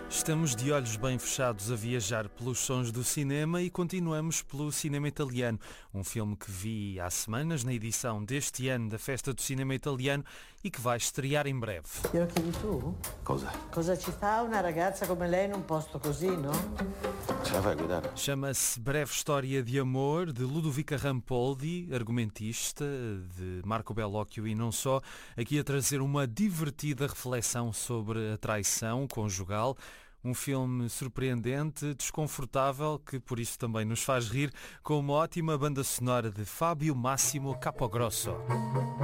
Estamos de olhos bem fechados a viajar pelos sons do cinema e continuamos pelo cinema italiano. Um filme que vi há semanas na edição deste ano da Festa do Cinema Italiano e que vai estrear em breve. Glielo chiedi tu? Cosa? Cosa ci fa una ragazza come lei in un posto così, no? Ce la vai a guidare? Chama-se Breve História de Amor, de Ludovica Rampoldi, argumentista, de Marco Bellocchio e não só, aqui a trazer uma divertida reflexão sobre a traição conjugal. Um filme surpreendente, desconfortável, que por isso também nos faz rir, com uma ótima banda sonora de Fábio Máximo Capogrosso.